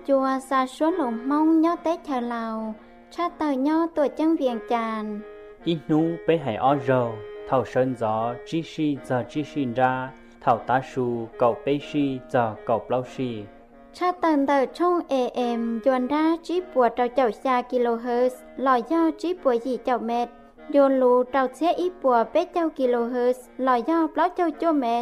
chùa xa số lồng mông nhó tết chờ lào cha tờ nhó tuổi chân viền tràn ít nu bé hải o rầu thầu sơn gió chi si giờ chi si ra thầu tá su cậu bé si giờ cậu lâu si cha tần tờ trong AM dồn ra chỉ bùa trâu chậu xa kHz lò do chỉ bùa gì chậu mệt dồn lù trâu xe ít bùa bé chậu kHz lò do blog chậu chua mệt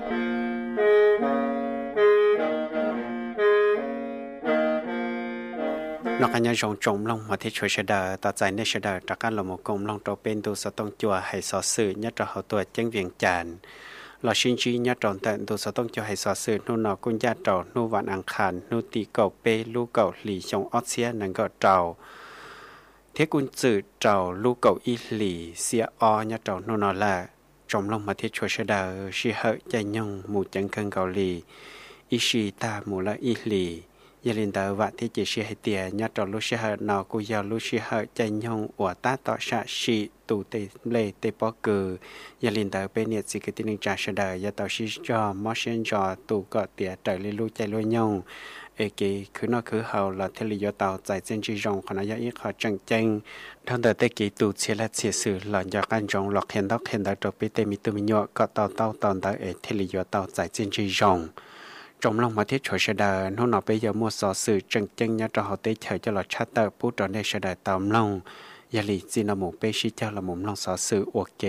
nó cái nhà rong trồng long mà thiết chuối sẽ đỡ tạo giải nên sẽ đỡ trả căn là một công long trâu bên tu sở tông chùa hay sở sự nhất trò hậu tuổi chân viện tràn là sinh trí nhất tròn tận tu sở tông chùa hay sở sự nu nọ cung gia trò nu vạn ăn khàn nu tì cầu bê lu cầu lì trong ót xía nâng gọ trầu thế cung dự trầu lu cầu y lì xía o nhất trò nu nọ là trồng long mà thiết chuối sẽ đỡ si hợi chạy nhung mù chân cân cầu lì y si ta mù là y lì giờ linh đạo vạn thế chỉ hay tiền nhớ trò lúc xưa nọ cô giờ lúc xưa chạy nhung của ta tỏ xạ sĩ tụ tê lê tê bó cừ giờ linh đạo bên nhiệt gì cái tin trả sẽ đời giờ tàu xí cho mót xuyên cho tụ cọ tiệt trời lên lu chạy lui nhung ê kì cứ nó cứ hầu là thế lý do tàu giải trên chỉ rong còn nó giờ ít họ chẳng chênh thằng đời tê kì tụ chia là chia sử là giờ căn rong lọt hiện đó trò bị tê mi tụ mi nhọ cọ tàu tòn đó ê thế lý do tàu giải trên chỉ rong trong lòng mà thiết chuối sẽ đợi nó nói bây giờ mua sò sự chân chân nhớ cho họ tới chờ cho là chát tờ bút trở nên sẽ đợi tầm lòng giờ lì chỉ là một bé sĩ cho là một lòng sò sự ok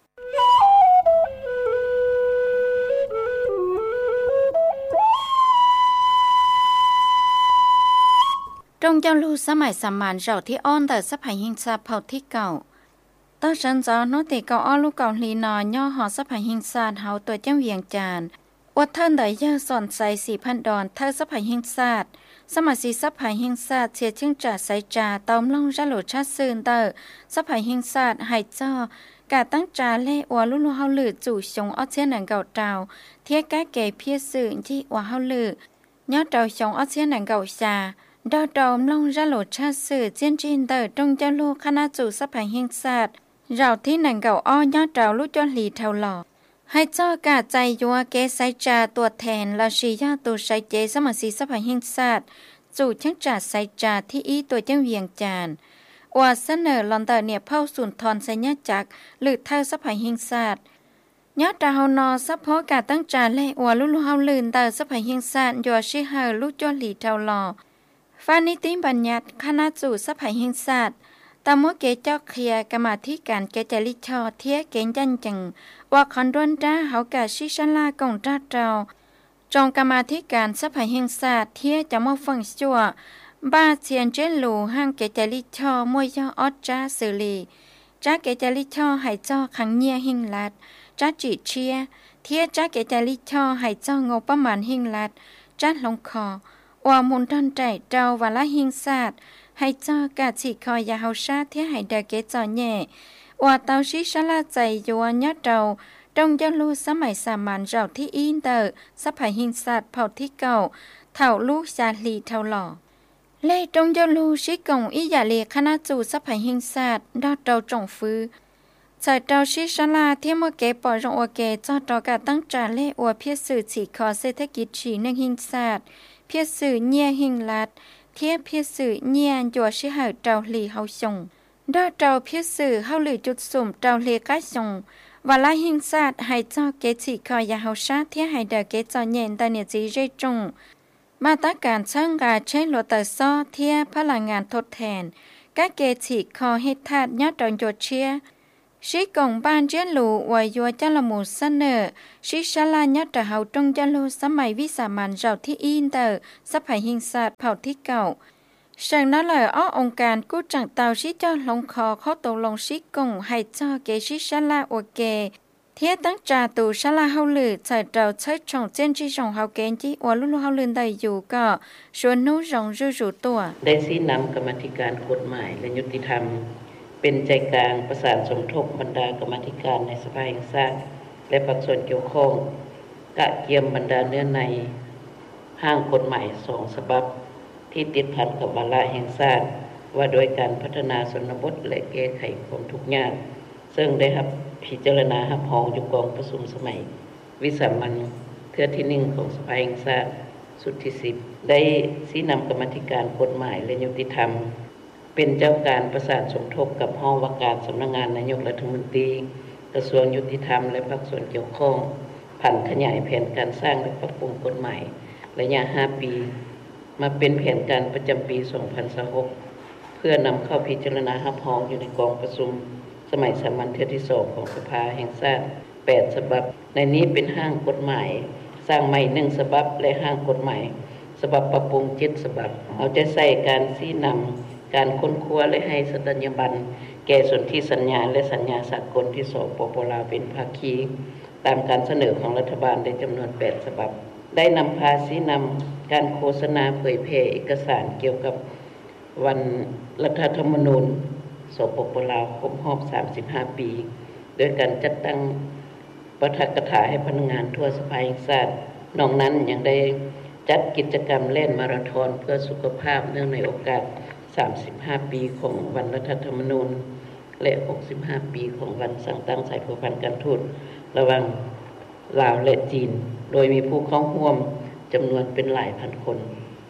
trong giao lưu xã mại sàm màn rầu thi on tờ sắp hành hình xa phao thi cầu tớ sẵn gió nó thì cầu o lúc cầu lì nò nho họ sắp hành hình xa hào tuổi trong viền trànวัดท่านได้ย่าสอนใส่4,000 ดอนเท่าสัพพันหิงศาสตร์สมาชิกสัพพันหิงศาสตร์เชียชิงจ่าใส่จ่าตอมลงจะโหลดชาซื่นเตอสัพพันหิงศาสตร์หายจ่อกาตั้งจ่าเล่อวลุ่นเฮาลือจู่ชงออเชียนหนังเก่าเจ้าเทียก้าเก๋เพียสื่อที่ว่าเฮาลือยอดเจ้าชงออเชียนหนังเก่าชาดอตอมลงจะโหลดชาซื่อเจียนจินเตอตรงเจ้าลูกคณะจู่สัพพันหิงศาสตร์เราที่หนังเก่าอ้อยอดเจ้าลูกจนหลีเท่าหล่อให้เจ้ากาใจยัวเกสายจาตัวแทนลาชียาตัวใช้เจสมาสีสัพหิงศาสตร์จู่ช่างจ่าสายจาที่อีตัวเจ้าเวียงจานว่าเสนอลอนเตอร์เนี่ยเผาสุนทรสัญญาจักหรือเท่าสัพหิงศาสตร์ยอดดาวนอสัพพอกาตั้งจาเล่ว่าลุ่นเฮาลื่นเตอสัพหิงศาสตร์ยัวชิเฮอลูกจอหลีเท่าหล่อฟานิติบัญญัติคณะจู่สัพหิงศาสตร์ตามว่าเกเจ้าเคลียกรรมาธิการเกจลิชอเทียเกณฑ์จันจังว่าคอนดวนจ้าเฮากาชิชลากงจ้าเจ้าจงกรรมาธิการสัพพหิงศาสตร์เทียจะมาฟังชัวบ้าเชียนเจลูห้างเกจลิชอมวยยออดจ้าสือลีจ้าเกจลิชอให้เจ้าขังเงียหิงลัดจ้าจีเชียเทียจ้าเกจลิชอให้เจ้างบประมาณหิงลัดจ้าลงคอว่ามุนดันใจเจ้าวาละหิงศาสตร์ให้เจ้ากาฉีคอยาเฮาชาเทียให้เดเกจอแย่ว่าเตาชิชลาใจยัวยอดเราตรงยลูสมัยสามัญเราที่อินเตอร์สัพหิงศาสตร์เผ่าที่เก่าเท่าลูกชาลีเท่าหล่อเล่ตรงยลูชิกงอิยาเลคณะจูสัพหิงศาสตร์ดอดเราจงฟื้อใส่เตาชิชลาเทียมว่าเกปอรงอเกจอดเรากาตั้งจาเล่อวเพียสื่อฉีคอเศรษฐกิจฉีนึงหิงศาสตร์เพียสื่อเนียหิงลัดเทียบเพียสื่อเนียนยัวชิหาเจ้าหลีเฮาชงดอเจ้าเพียสื่อเฮาหลีจุดสุ่มเจ้าเลก้าชงวาลาหิงศาสตร์ให้เจ้าเกจิคอยาเฮาชาเทียให้เดเกจอเย็นตาเนียจีเรจงมาตรการช่างการใช้โลเตอร์ซอเทียพลังงานทดแทนกะเกจิคอเฮ็ดทาดยอดดอนโยเชียชิกงบ้านเจลูวายัวจละมูเสนอชิชลายอดเฮาตรงจลูสมัยวิสามันเราที่อินเตอร์สัพหิงศาสตร์เผ่าที่เก่าฉันนั่นแหละองค์การกู้จังเตาชิเจ้าลงคอเขาตกลงชิกงให้เจ้าเกชิชลาโอเกเทียตั้งจาตูชลาเฮาลือใส่เราใช้ชงเจนที่ชงเฮาเกนที่ว่าลุ่นเฮาลืนได้อยู่ก็ชวนนู้จงจู่ตัวได้ชี้นำกรรมธิการกฎหมายและยุติธรรมเป็นใจกลางประสานสมทบบรรดากรรมธิการในสภาแห่งชาติและภาคส่วนเกี่ยวข้องกะเกียมบรรดาเนื้อในห้างกฎหมาย2 ฉบับที่ติดพันกับวาระแห่งชาติว่าโดยการพัฒนาชนบทและแก้ไขความทุกข์ยากซึ่งได้รับพิจารณารับรองอยู่กองประชุมสมัยวิสามัญเทื่อที่1ของสภาแห่งชาติสุดที่10 ได้ชี้นำกรรมาธิการกฎหมายและยุติธรรมเป็นเจ้าการประสานสมทบกับห้องว่าการสำนักงานนายกรัฐมนตรีกระทรวงยุติธรรมและภาคส่วนเกี่ยวข้องผันขยายแผนการสร้างและปรับปรุงกฎหมายระยะ5 ปีมาเป็นแผนการประจำปี 2026 เพื่อนำเข้าพิจารณารับรองอยู่ในกองประชุมสมัยสามัญเทื่อที่ 2 ของสภาแห่งชาติ8 ฉบับในนี้เป็นร่างกฎหมายสร้างใหม่1 ฉบับและร่างกฎหมายฉบับปรับปรุง7 ฉบับเอาใจใส่การชี้นำการค้นคว้าและให้สถาบันแก่สนธิสัญญาและสัญญาสากลที่สปป.ลาวเป็นภาคีตามการเสนอของรัฐบาลในจำนวน8 ฉบับได้นำพาชี้นำการโฆษณาเผยแพร่เอกสารเกี่ยวกับวันรัฐธรรมนูญสปป.ลาวครบรอบ35 ปีโดยการจัดตั้งปาฐกถาให้พนักงานทั่วสภาแห่งชาตินอกนั้นยังได้จัดกิจกรรมเล่นมาราธอนเพื่อสุขภาพเนื่องในโอกาส35 ปีของวันรัฐธรรมนูญและ65 ปีของวันสั่งตั้งสายผูกพันการทูตระหว่างลาวและจีนโดยมีผู้เข้าร่วมจำนวนเป็นหลายพันคน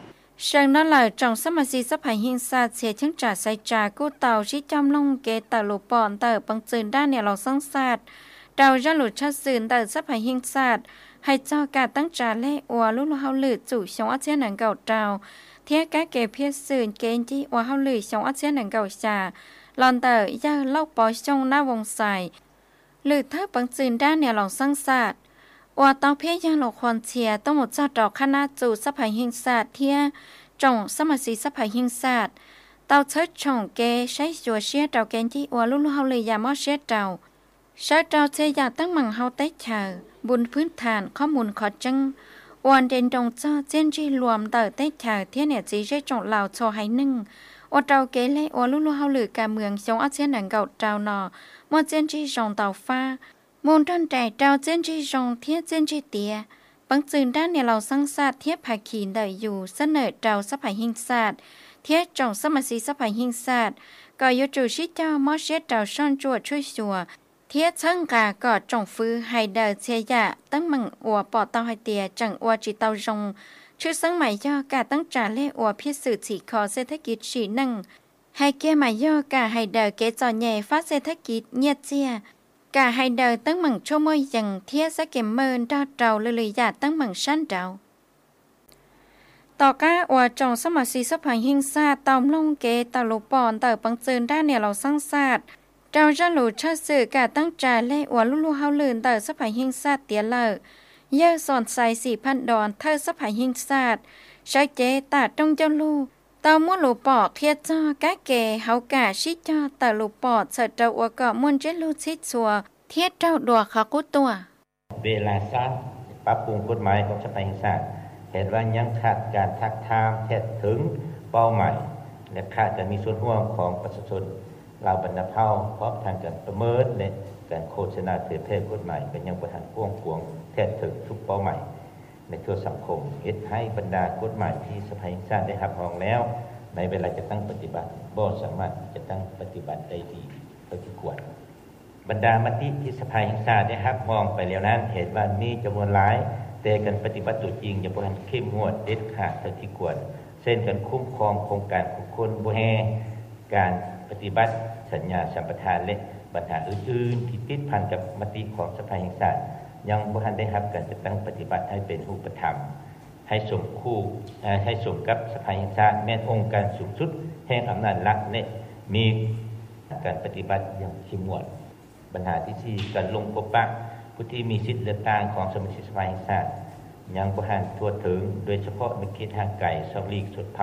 Sáng đó là trong sắp mà xí sắp hành hình xa sẽ chứng trả sai trả của tàu chỉ trong lông kế tàu lục bọn tàu bằng dừng đa nẻ lòng song sạt. Tàu ra lụt cho dừng tàu sắp hành hình sạt hay cho cả tăng trả lệ ua lúc hao lử chủ sống ác chế nàng gạo trào. Thế các kế phía dừng kế chí ua hao lử sống ác chế nàng gạo xà. Lòn tàu ra lốc bó trong na vòng xài. Lử thấp bằng dừng đa nẻ lòng song sạt. Ua tàu phía giang lộc hoàn chìa tông một cho trò khả năng chủ sắp hành hình sạt thia. Trong sắp mà xí sắp hành hình sạt. Tàu chết trong kế sách chùa xe trào kén chí ua lúc hao lử giả mót xe trào. Sở trào chế giả tăng bằng hao tết chờ. Buônพื้นฐานข้อมูลขอจังวันเด่นตรงเจ้าเจนจีรวมเตอเต้เธอเทียนเนี่ยจีเจจงเหล่าโชว์ให้1ว่าเจ้าเกเล่ว่าลุลุเฮาหรือการเมืองชงอาเซียนหนังเก่าเจ้าหนอมัวเจนจีจงเตาฟ้ามูลต้นใจเจ้าเจนจีจงเทียเจนจีเตียบางจืนด้านเนี่ยเราสร้างศาสตร์เทียบภาคีได้อยู่เสนอเจ้าสภาหิงศาสตร์เทียจงสมัสีสภาหิงศาสตร์ก็ยจูชิเจ้ามอเชเจ้าซ่อนจวดช่วยชัวเทียช่างกาก็จงฟื้นให้เดินเชียตั้งมังอัวปอเตาให้เตียจังอัวจีเตาจงชื่อสังใหม่ย่อกาตั้งจ่าเล่อัวพิสื่อสีคอเศรษฐกิจสีหนึ่งให้เกใหม่ย่อกาให้เดินเกจอใหญ่ฟ้าเศรษฐกิจเงียเจียกาให้เดินตั้งมังชั่วโมงยังเทียสเกมเมินดอเจ้าเลยอยาตั้งมังชั้นเจ้าต่อก้าอัวจงสมัครสีสะพายหิงซาตอมลงเกตาลุปอนเตอปังเจินด้านเนี่ยเราสร้างศาสตร์เจ้าจะหลุดเชื่อสื่อการตั้งใจเล่อวลุเฮาลื่นเตอสะพายหิงซาเตียเลอเยอะสอนใส่4,000 ดอนเธอสะพายหิงซาใช้เจตาตรงเจ้าลูเตาม้วนหลุปอเทียจ้ากะเกเฮากะชิจ้าตาลุปอเสดเจ้าอวกะม้วนเจลูชิดชัวเทียเจ้าดัวขากุตัวเวลาสร้างปรับปรุงกฎหมายของสะพายหิงซาเห็นว่ายังขาดการทักทามแทบถึงเป้าหมายและขาดการมีส่วนร่วมของประชาชนเราบรรดาเผ่าพร้อมทางการประเมินและการโฆษณาเผยแพร่กฎหมายเป็นยังประทานกว้างขวางแทบถึงทุกเป้าหมายในทั่วสังคมเฮ็ดให้บรรดากฎหมายที่สภาแห่งชาติได้รับรองแล้วในเวลาจะตั้งปฏิบัติบ่สามารถจะตั้งปฏิบัติได้ดีเท่าที่ควรบรรดามติที่สภาแห่งชาติได้รับรองไปแล้วนั้นเห็นว่ามีจำนวนหลายแต่การปฏิบัติตัวจริงยังบ่ทันเข้มงวดเด็ดขาดเท่าที่ควรเช่นการคุ้มครองโครงการของคนบ่แฮการปฏิบัติสัญญาสัมปทานและปัญหาอื่นๆที่ติดพันกับมติของสภาแห่งชาติยังบ่ทันได้รับการจัดตั้งปฏิบัติให้เป็นรูปธรรมให้สมกับสภาแห่งชาติแม้นองค์การสูงสุดแห่งอำนาจรัฐและมีการปฏิบัติอย่างเข้มงวดปัญหาที่4การลงพบปะผู้ที่มีสิทธิเลือกตั้งของสมาชิกสภาแห่งชาติยังบ่ทันทั่วถึงโดยเฉพาะในเขตห่างไกลสลีกสุด